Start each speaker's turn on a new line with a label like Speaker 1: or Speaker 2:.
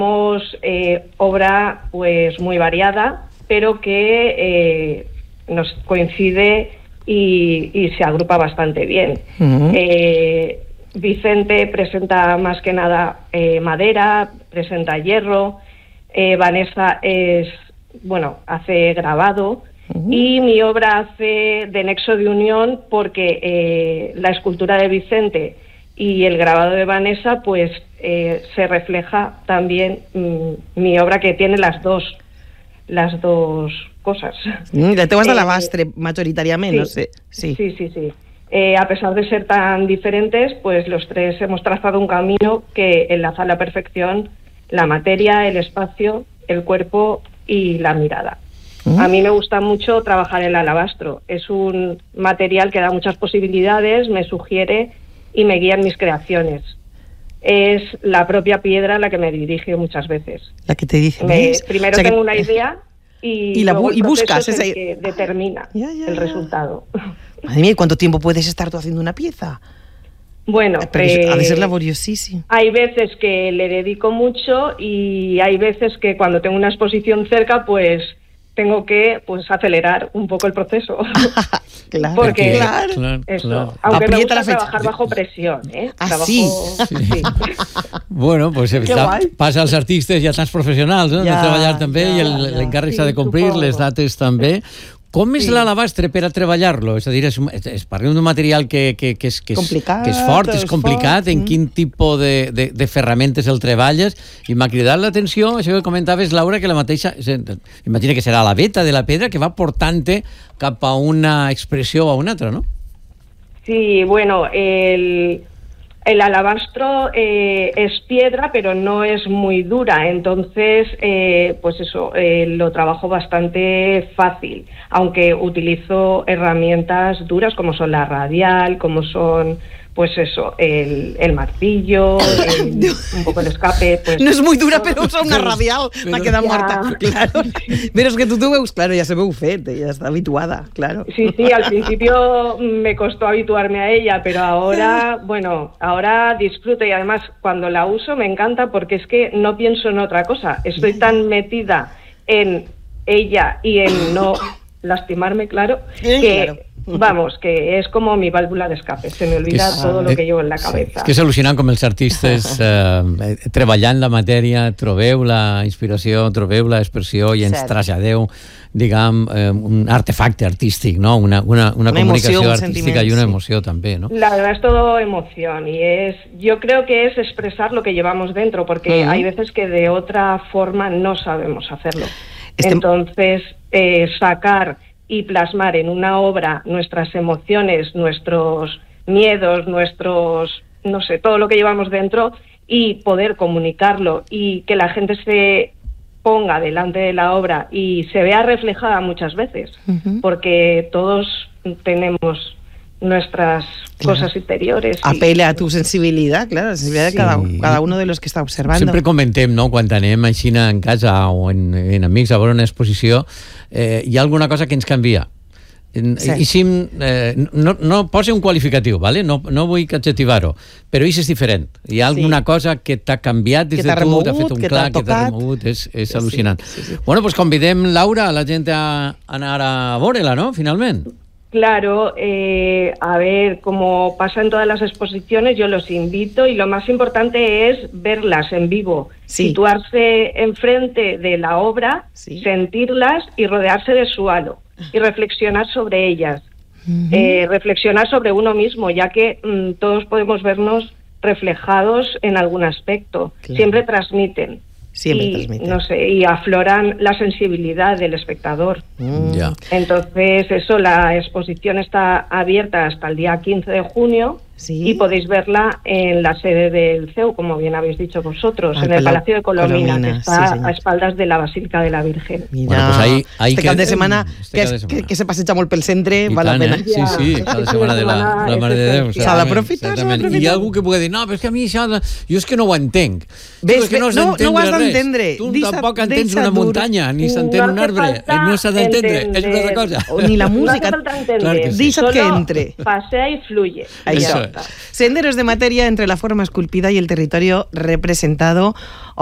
Speaker 1: obra pues muy variada, pero que nos coincide y se agrupa bastante bien. Vicente presenta más que nada madera, presenta hierro, Vanessa hace grabado, y mi obra hace de nexo de unión, porque la escultura de Vicente y el grabado de Vanessa pues se refleja también mi obra, que tiene las dos cosas.
Speaker 2: Te vas de alabastre mayoritariamente, no sé. Sí.
Speaker 1: A pesar de ser tan diferentes, pues los tres hemos trazado un camino que enlaza a la perfección la materia, el espacio, el cuerpo y la mirada. A mí me gusta mucho trabajar el alabastro. Es un material que da muchas posibilidades, me sugiere y me guía en mis creaciones. Es la propia piedra la que me dirige muchas veces.
Speaker 2: La que te dice.
Speaker 1: Primero tengo una idea y
Speaker 2: buscas
Speaker 1: es el que determina el resultado.
Speaker 2: Madre mía, ¿cuánto tiempo puedes estar tú haciendo una pieza?
Speaker 1: Bueno,
Speaker 2: ha de ser laboriosísimo.
Speaker 1: Hay veces que le dedico mucho y hay veces que cuando tengo una exposición cerca, pues tengo que acelerar un poco el proceso.
Speaker 2: Claro,
Speaker 1: porque
Speaker 2: claro.
Speaker 1: Aunque me gusta trabajar bajo presión,
Speaker 2: Sí.
Speaker 3: Bueno, pues passa als artistes i als professionals, no? De treballar també, i l'encàrrec s'ha de complir, les dates també. Com és l'alabastre per a treballar-lo? És a dir, parlem d'un material que és fort, és complicat, en quin tipus de ferramentes el treballes, i m'ha cridat l'atenció això que comentaves, Laura, que la mateixa, imagina que serà la veta de la pedra que va portant-te cap a una expressió o a una altra, no?
Speaker 1: Sí, bueno, el alabastro es piedra, pero no es muy dura, entonces lo trabajo bastante fácil, aunque utilizo herramientas duras como son la radial, como son el martillo, un poco de escape. Pues,
Speaker 2: no és muy dura, però usa una radial, m'ha quedat morta. Claro. Però és que tu veus, claro, ja se veu fet, ja està habituada, claro.
Speaker 1: Sí, al principio me costó habituarme a ella, pero ahora disfruto, y además cuando la uso me encanta porque es que no pienso en otra cosa. Estoy tan metida en ella y en no lastimarme, claro, que... Vamos, que és com mi vàlvula d'escape, se me olvida todo lo que llevo en la cabeza.
Speaker 3: És que és al·lucinant com els artistes treballant la matèria trobeu la inspiració, trobeu l'expressió i ens traslladeu, diguem, un artefacte artístic, no? Una comunicació artística y una emoció també, ¿no?
Speaker 1: La verdad es todo emoción y yo creo que es expresar lo que llevamos dentro, porque hay veces que de otra forma no sabemos hacerlo. Entonces, sacar y plasmar en una obra nuestras emociones, nuestros miedos, todo lo que llevamos dentro, y poder comunicarlo y que la gente se ponga delante de la obra y se vea reflejada muchas veces, porque todos tenemos nuestras cosas interiores.
Speaker 2: Apela a tu sensibilidad, claro, la sensibilidad de cada uno de los que está observando.
Speaker 3: Sempre comentem, no?, quan anem així en casa o en amics a veure una exposició, hi ha alguna cosa que ens canvia. I si no posa un qualificatiu, ¿vale? No vull adjetivar-ho, però és diferent. Hi ha alguna cosa que t'ha canviat des de tu, t'ha fet un clar, que t'ha remogut, és al·lucinant. Bueno, pues convidem, Laura, a la gent a anar a veure-la, ¿no?, finalment.
Speaker 1: Claro, a ver, como pasa en todas las exposiciones, yo los invito, y lo más importante es verlas en vivo, situarse enfrente de la obra, sentirlas y rodearse de su halo y reflexionar sobre ellas, reflexionar sobre uno mismo, ya que todos podemos vernos reflejados en algún aspecto, siempre transmiten. No sé, y afloran la sensibilidad del espectador. Entonces, la exposición está abierta hasta el día 15 de junio y podéis verla en la sede del CEU, como bien habéis dicho vosotros, en el Palacio de Colomina, que está a espaldas de la Basílica de la Virgen.
Speaker 2: Mira, pues este cap de setmana que se passeja molt pel centre, val la pena.
Speaker 3: Sí, cada setmana de la Mare de Déu.
Speaker 2: S'ha d'aprofitar.
Speaker 3: Hi ha algú que pugui dir, no, però és que a mi això, jo és que no ho entenc.
Speaker 2: No ho has d'entendre.
Speaker 3: Tu tampoc entens una muntanya, ni s'entén un arbre. No s'ha d'entendre, és una altra cosa.
Speaker 2: Ni la música. Deixa't que entre.
Speaker 1: Pasea y fluye.
Speaker 2: Senderos de materia entre la forma esculpida y el territorio representado.